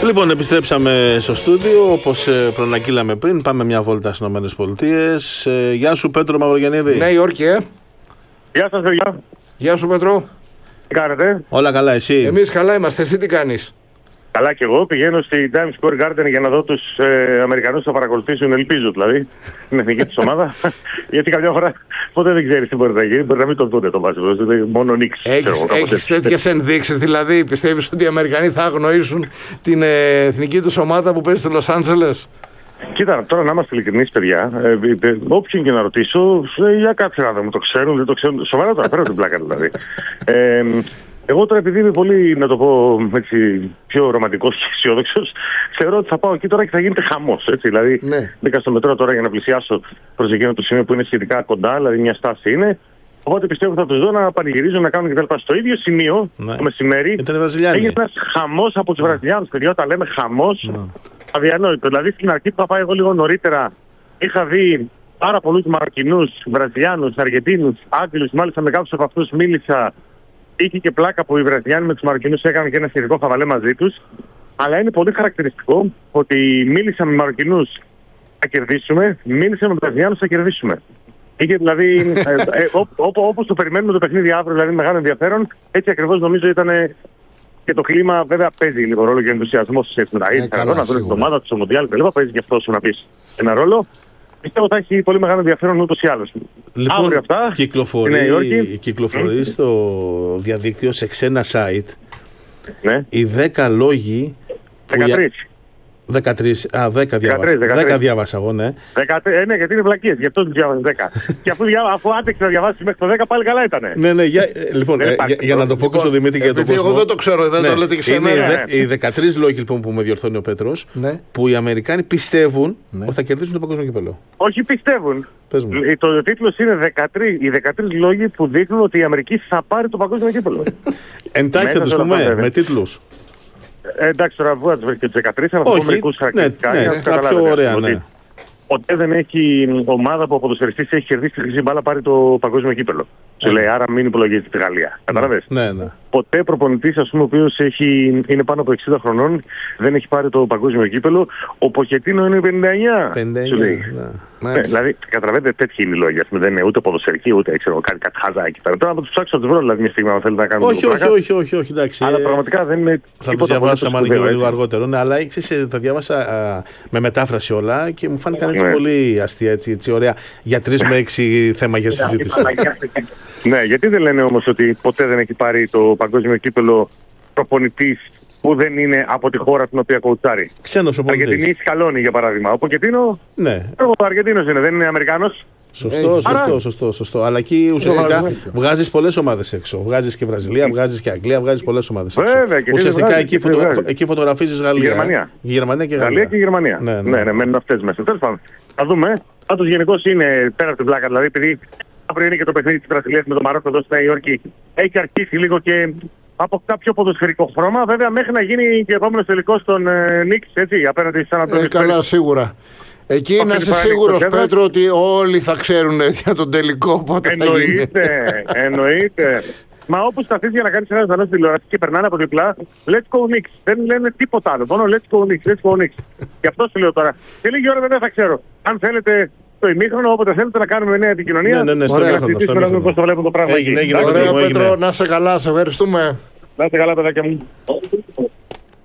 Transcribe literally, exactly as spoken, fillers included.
Λοιπόν, επιστρέψαμε στο στούντιο, όπως προνακύλαμε πριν. Πάμε μια βόλτα στις ΗΠΑ. Ε, γεια σου, Πέτρο Μαυρογιαννίδη. Νέα Υόρκη, ε. Γεια σας, παιδιά. Γεια σου, Πέτρο. Τι κάνετε? Όλα καλά, εσύ? Εμείς καλά είμαστε, εσύ τι κάνεις? Καλά και εγώ. Πηγαίνω στη Times Square Garden για να δω τους ε, Αμερικανούς που θα παρακολουθήσουν, ελπίζω δηλαδή, την εθνική της ομάδα. Γιατί καμιά φορά ποτέ δεν ξέρεις τι μπορεί να γίνει. Μπορεί να μην τον δούνε το βάζο. Μόνο νίξ. Έχεις τέτοιες ενδείξεις, δηλαδή πιστεύεις ότι οι Αμερικανοί θα αγνοήσουν την ε, εθνική τους ομάδα που παίζει στο Λος Άντζελες? Κοίτα, τώρα να είμαστε ειλικρινείς, παιδιά. Ε, ε, όποιον και να ρωτήσω, ε, για κάτσε να δούμε, το ξέρουν, δεν το ξέρουν. Σοβαρά τώρα, πέρα την πλάκα δηλαδή. Ε, Εγώ τώρα, επειδή είμαι πολύ, να το πω έτσι, πιο ρομαντικός και αισιόδοξος, θεωρώ ότι θα πάω εκεί τώρα και θα γίνεται χαμός. Έτσι. Δηλαδή, ναι. μπήκα στο μετρό τώρα για να πλησιάσω προς εκείνο το σημείο που είναι σχετικά κοντά, δηλαδή μια στάση είναι. Οπότε πιστεύω ότι θα τους δω να πανηγυρίζουν, να κάνουν κτλ. Στο ίδιο σημείο, ναι. το μεσημέρι, έγινε ένας χαμός από τους ναι. Βραζιλιάνους. Παιδιά, όταν λέμε χαμός, ναι. αδιανόητο. Δηλαδή, στην αρχή που είχα πάει εγώ λίγο νωρίτερα, είχα δει πάρα πολλούς Μαροκινούς, Βραζιλιάνους, Αργεντίνους, Άγγλους, μάλιστα με κάποιους από αυτούς μίλησα. Είχε και πλάκα που οι Βραζιλιάνοι με τους Μαροκινούς έκαναν και ένα σχετικό χαβαλέ μαζί τους. Αλλά είναι πολύ χαρακτηριστικό ότι μίλησα με Μαροκινούς θα κερδίσουμε, μίλησα με Βραζιλιάνους θα κερδίσουμε. Είχε δηλαδή, ε, ε, όπως το περιμένουμε το παιχνίδι αύριο, δηλαδή μεγάλο ενδιαφέρον, έτσι ακριβώς νομίζω ήταν και το κλίμα. Βέβαια παίζει λίγο ρόλο και ενθουσιασμό σε να ήρθα εδώ να δω την ομάδα του στο Μοντιάλ και παίζει και αυτό σου να πει ένα ρόλο. Πιστεύω ότι θα έχει πολύ μεγάλο ενδιαφέρον ούτως ή άλλως. Λοιπόν, αύριο αυτά, κυκλοφορεί, κυκλοφορεί mm. στο διαδίκτυο σε ξένα site ναι. οι δέκα λόγοι που δεκατρείς. δεκατρείς, α, δέκα διάβασα. δεκατρείς, δεκατρείς. δέκα διάβασα εγώ, ναι. δεκατρείς, ε, ναι, γιατί είναι βλακίες, γι' αυτό τους διάβασα δέκα. Και αφού, αφού άντεξε να διαβάσεις μέχρι το δέκα, πάλι καλά ήτανε. Ναι, ναι, για, λοιπόν, ε, για, για να το πω και στον Δημήτρη και για τον κόσμο. Εγώ δεν το ξέρω, δεν ναι, το λέτε και σε είναι μένα. Ναι. Οι δεκατρείς λόγοι λοιπόν που με διορθώνει ο Πέτρος, ναι. που οι Αμερικάνοι πιστεύουν ναι. ότι θα κερδίσουν το παγκόσμιο κύπελλο. Όχι πιστεύουν. Το τίτλος είναι δεκατρείς, οι δεκατρείς λόγοι που δείχνουν ότι η Αμερική θα πάρει το παγκόσμιο κύπελλο. Εντάχει θα τους πούμε με τίτλους. Ε, εντάξει, τώρα βγω να τους βρει και τους δεκατρείς, αλλά θα πω μερικούς χαρακτηριστικά. Ναι, ναι, τα πιο ωραία, ναι. Ποτέ δεν έχει ομάδα που ο ποδοσφαιριστής έχει κερδίσει τη χρυσή μπάλα πάρει το παγκόσμιο κύπελλο. Σου λέει, άρα μην υπολογίζεται τη Γαλλία. Καταλαβες. Ναι, ναι. Ποτέ προπονητής, ας πούμε, ο οποίος είναι πάνω από εξήντα χρονών, δεν έχει πάρει το παγκόσμιο κύπελλο. Ο Ποκετίνο είναι πενήντα εννιά. πενήντα εννιά, σου λέει. Ναι. Ναι, δηλαδή, καταλαβαίνετε, τέτοιοι είναι οι λόγοι. Δεν είναι ούτε ποδοσφαιρικοί, ούτε ξέρω, κάτι, κάτι χαζάκι. Τώρα να του ψάξω να του βρω, δηλαδή, μια στιγμή, αν θέλετε να κάνουμε. Όχι, όχι, όχι, όχι, όχι, εντάξει. Αλλά πραγματικά δεν είναι. Θα το διαβάσω μάλλον και λίγο αργότερο. Ναι, αλλά ξέρεις, τα διάβασα α, με μετάφραση όλα και μου φάνηκαν έτσι ναι. πολύ αστεία, έτσι, έτσι ωραία. Για τρεις με έξι θέμα για συζήτηση. Ναι, γιατί δεν λένε όμως ότι ποτέ δεν έχει πάρει το παγκόσμιο κύπελλο προπονητής που δεν είναι από τη χώρα την οποία κοουτσάρει? Ξένος προπονητής. Αργεντινή Σκαλόνι, για παράδειγμα. Ο Ποκετίνο. Ναι. Ο Αργεντίνος είναι, δεν είναι Αμερικάνος. Σωστό, σωστό, σωστό, σωστό, σωστό. Αλλά εκεί ουσιαστικά βγάζεις πολλές ομάδες έξω. Βγάζεις και Βραζιλία, βγάζεις και Αγγλία, βγάζεις πολλές ομάδες έξω. Βέβαια, και ουσιαστικά βγάζεις, εκεί, φωτο... εκεί φωτογραφίζεις Γαλλία. Γερμανία. Η Γερμανία και Γαλλία. Γαλλία και Γερμανία. Ναι, ναι, ναι, ναι μένουν αυτές μέσα. Τέλος πάντων. Θα δούμε. Πάντως γενικώς είναι πέρα από την πλάκα. Δηλαδή, επειδή αύριο είναι και το παιχνίδι της Βραζιλίας με το Μαρόκο εδώ στη Νέα Υόρκη, έχει αρχίσει λίγο και αποκτά πιο ποδοσφαιρικό χρώμα. Βέβαια, μέχρι να γίνει και επόμενο τελικό στον ε, Νίξ, έτσι, απέναντι στις Ανατολικές. Ε, καλά, σίγουρα. Εκεί να είσαι σίγουρος, Πέτρο, ότι όλοι θα ξέρουν για τον τελικό πότε θα γίνει. Εννοείται, εννοείται. Μα όπως σταθείς για να κάνεις ένα ζανό στη τηλεόραση και περνάνε από διπλά, let's go Knicks. Δεν λένε τίποτα άλλο. Μόνο let's go Knicks, let's go Knicks. Γι' αυτό σου λέω τώρα. Και λίγη ώρα δεν θα ξέρω. Αν θέλετε το ημίχρονο, όποτε θέλετε να κάνουμε νέα επικοινωνία. Ναι, ναι, ναι, στο ημίχρονο. Να δούμε πώς το βλέπουν το πράγμα. Έγινε, έγινε, ωραία, Πέτρο, να είσαι καλά, σε ευχαριστούμε. Να είστε καλά, παιδάκια μου.